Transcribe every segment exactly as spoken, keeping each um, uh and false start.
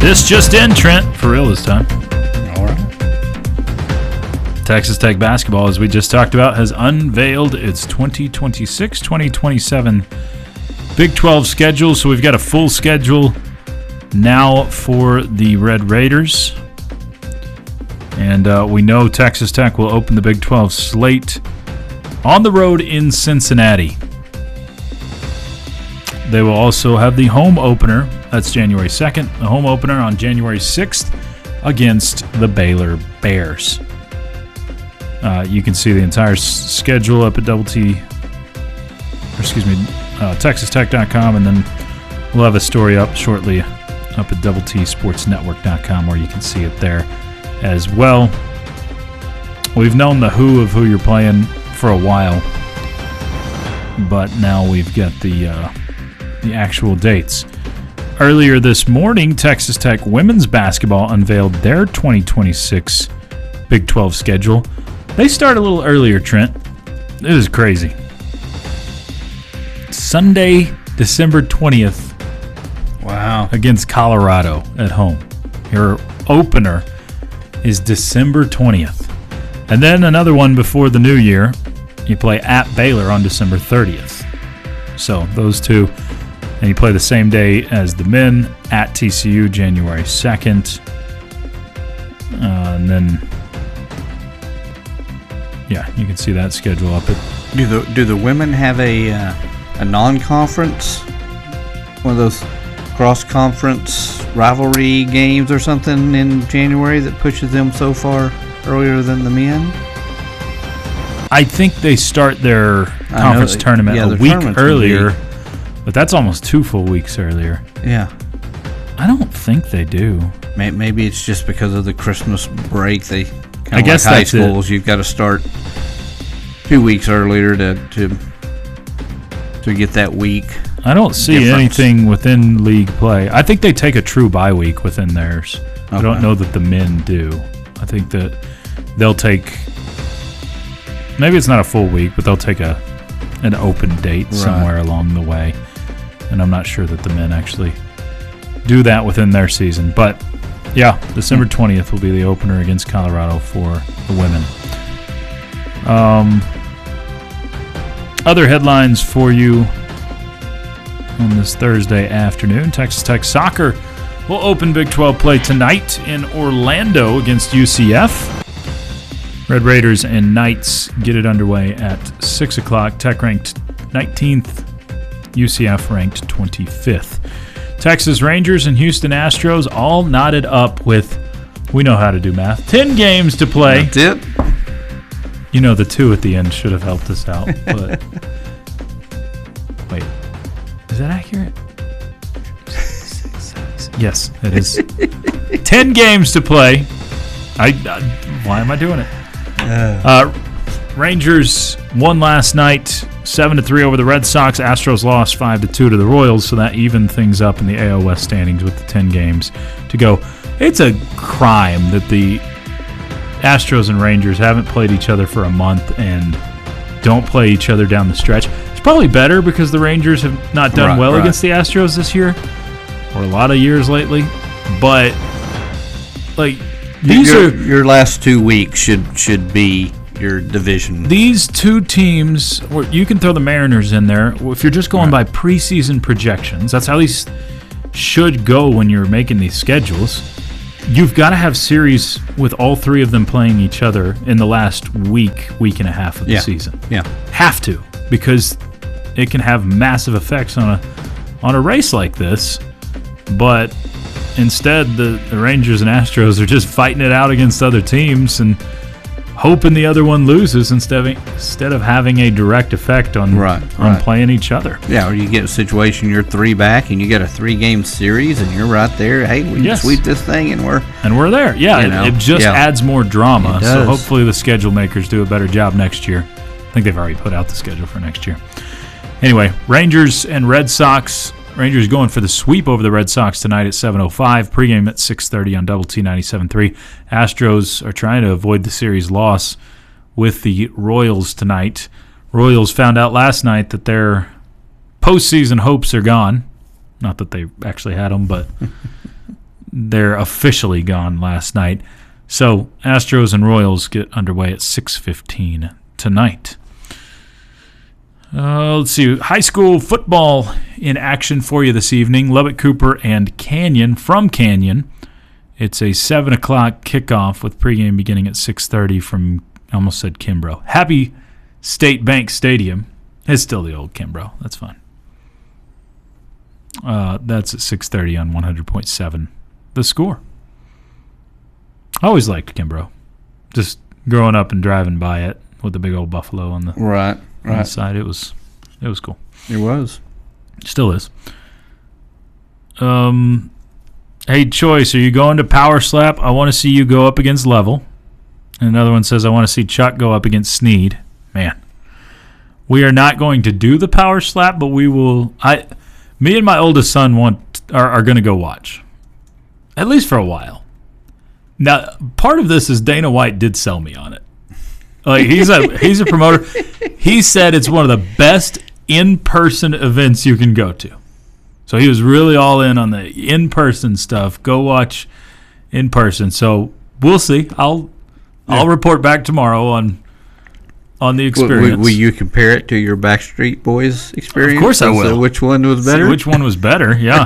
This just in, Trent, for real this time. All right. Texas Tech basketball, as we just talked about, has unveiled its twenty twenty-six twenty twenty-seven Big twelve schedule. So we've got a full schedule now for the Red Raiders. And uh, we know Texas Tech will open the Big twelve slate on the road in Cincinnati. They will also have the home opener. That's January second. The home opener on January sixth against the Baylor Bears. Uh, you can see the entire s- schedule up at double T, or excuse me, uh, Texas Tech dot com, and then we'll have a story up shortly up at double T Sports Network dot com where you can see it there as well. We've known the who of who you're playing for a while, but now we've got the uh, the actual dates. Earlier this morning, Texas Tech women's basketball unveiled their twenty twenty-six Big twelve schedule. They start a little earlier, Trent. This is crazy. Sunday, December twentieth. Wow. Against Colorado at home. Your opener is December twentieth. And then another one before the new year. You play at Baylor on December thirtieth. So those two. And you play the same day as the men at T C U January second. Uh, and then, yeah, you can see that schedule up at. Do the do the women have a uh, a non-conference, one of those cross-conference rivalry games or something in January that pushes them so far earlier than the men? I think they start their conference they, tournament yeah, a week earlier, be, but that's almost two full weeks earlier. Yeah. I don't think they do. Maybe it's just because of the Christmas break. They kind I of guess like high that's schools. it. You've got to start two weeks earlier to to to get that week. I don't see difference. anything within league play. I think they take a true bye week within theirs. Okay. I don't know that the men do. I think that they'll take, maybe it's not a full week, but they'll take a an open date right. somewhere along the way. And I'm not sure that the men actually do that within their season. But, yeah, December twentieth will be the opener against Colorado for the women. Um, other headlines for you on this Thursday afternoon. Texas Tech soccer will open Big twelve play tonight in Orlando against U C F. Red Raiders and Knights get it underway at six o'clock. Tech ranked nineteenth, U C F ranked twenty-fifth. Texas Rangers and Houston Astros all knotted up with, we know how to do math, ten games to play. That's it. You know, the two at the end should have helped us out, but wait, is that accurate? Yes, it is. ten games to play. I, I why am I doing it? Uh, Rangers won last night, seven to three over the Red Sox. Astros lost five to two to the Royals, so that evened things up in the A L West standings with the ten games to go. It's a crime that the Astros and Rangers haven't played each other for a month and don't play each other down the stretch. It's probably better because the Rangers have not done right, well right. against the Astros this year, or a lot of years lately. But, like, these your, are your last two weeks should should be your division. These two teams, or you can throw the Mariners in there. If you're just going right. by preseason projections, that's how these should go when you're making these schedules. You've got to have series with all three of them playing each other in the last week, week and a half of the yeah. season. Yeah, have to, because it can have massive effects on a on a race like this. But instead, the, the Rangers and Astros are just fighting it out against other teams and hoping the other one loses instead of, instead of having a direct effect on, right, on right. playing each other. Yeah, or you get a situation you're three back and you get a three-game series and you're right there. Hey, we yes. can sweep this thing and we're and we're there. Yeah, you it, know, it just yeah. adds more drama. It So does. hopefully the schedule makers do a better job next year. I think they've already put out the schedule for next year. Anyway, Rangers and Red Sox. Rangers going for the sweep over the Red Sox tonight at seven oh five. Pregame at six thirty on Double T ninety-seven point three. Astros are trying to avoid the series loss with the Royals tonight. Royals found out last night that their postseason hopes are gone. Not that they actually had them, but they're officially gone last night. So Astros and Royals get underway at six fifteen tonight. Uh, let's see. High school football in action for you this evening. Lubbock Cooper and Canyon from Canyon. It's a seven o'clock kickoff with pregame beginning at six thirty from, I almost said Kimbrough. Happy State Bank Stadium. It's still the old Kimbrough. That's fine. Uh, that's at six thirty on one hundred point seven. The Score. I always liked Kimbrough. Just growing up and driving by it with the big old buffalo on the, right, right. on the side. It was, it was cool. It was. Still is. Um, hey, Choice, are you going to Power Slap? I want to see you go up against Level. And another one says, I want to see Chuck go up against Sneed. Man. We are not going to do the Power Slap, but we will. I, me and my oldest son want are, are going to go watch. At least for a while. Now, part of this is Dana White did sell me on it. Like he's a he's a promoter. He said it's one of the best in-person events you can go to. So he was really all in on the in-person stuff. Go watch in person. So we'll see. I'll yeah. I'll report back tomorrow on on the experience. Will, will you compare it to your Backstreet Boys experience? Of course I will. So which one was better? See which one was better? Yeah.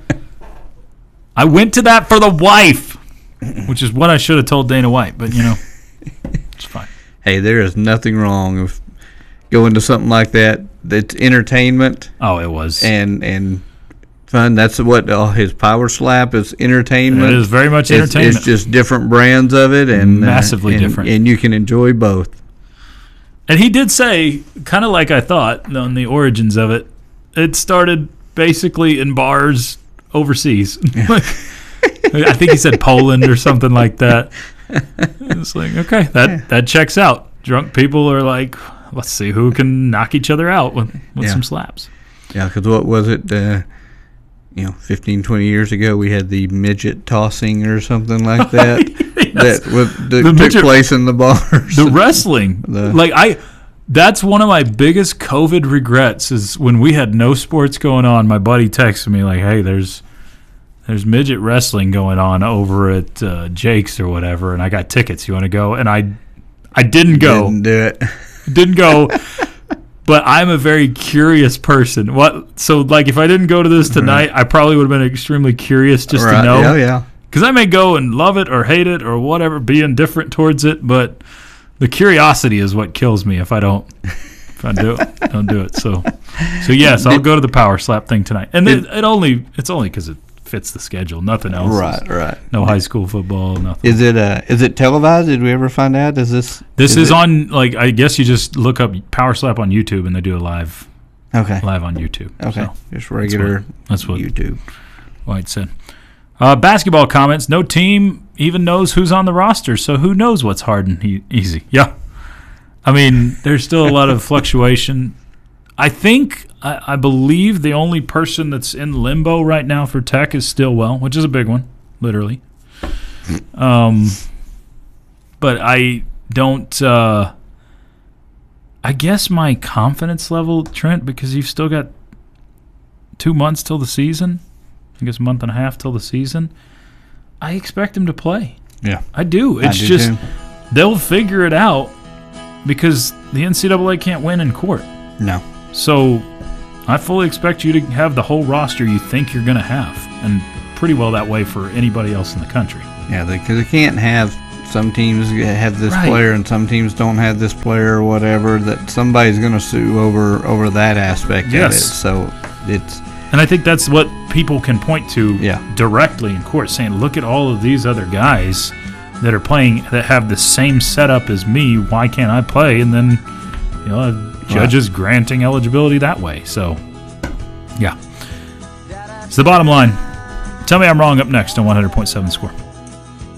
I went to that for the wife, which is what I should have told Dana White. But you know, it's fine. Hey, there is nothing wrong with going to something like that. That's entertainment. Oh, it was. And and fun. That's what uh, his Power Slap is, entertainment. It is very much it's, entertainment. It's just different brands of it. and Massively uh, and, different. And you can enjoy both. And he did say, kind of like I thought, on the origins of it, it started basically in bars overseas. Like, I think he said Poland or something like that. It's like, okay, that, yeah. that checks out. Drunk people are like, let's see who can knock each other out with, with yeah. some slaps. Yeah, because what was it, uh, you know, fifteen, twenty years ago, we had the midget tossing or something like that. yes. That, was, that the took midget, place in the bars. The wrestling. the, like, I... That's one of my biggest COVID regrets is when we had no sports going on, my buddy texted me like, hey, there's there's midget wrestling going on over at uh, Jake's or whatever, and I got tickets. You want to go? And I I didn't go. Didn't do it. Didn't go. But I'm a very curious person. What? So, like, if I didn't go to this tonight, right. I probably would have been extremely curious just right. to know. Yeah, yeah. Because I may go and love it or hate it or whatever, be indifferent towards it, but the curiosity is what kills me if I don't if I do it, don't do it. So, so yes, I'll go to the Power Slap thing tonight, and it, it only it's only because it fits the schedule. Nothing else. Right, right. No high school football. Nothing. Is it uh is it televised? Did we ever find out? Is this this is, is it? on like I guess you just look up Power Slap on YouTube and they do a live. Okay. Live on YouTube. Okay. So just regular. That's what, that's what YouTube. White said. Uh, basketball comments. No team even knows who's on the roster, so who knows what's hard and he- easy. Yeah. I mean, there's still a lot of fluctuation. I think, I, I believe the only person that's in limbo right now for Tech is Stillwell, which is a big one, literally. Um, but I don't, uh, I guess my confidence level, Trent, because you've still got two months till the season, I guess a month and a half till the season, I expect him to play. Yeah. I do. It's I do just, too. They'll figure it out because the N C double A can't win in court. No. So I fully expect you to have the whole roster you think you're going to have, and pretty well that way for anybody else in the country. Yeah, because they, they can't have some teams have this right. player and some teams don't have this player or whatever, that somebody's going to sue over over that aspect yes. of it. So it's... And I think that's what people can point to yeah. directly in court, saying, look at all of these other guys that are playing that have the same setup as me. Why can't I play? And then, you know, judges right. granting eligibility that way. So, yeah. It's the bottom line. Tell me I'm wrong up next on one hundred point seven Score.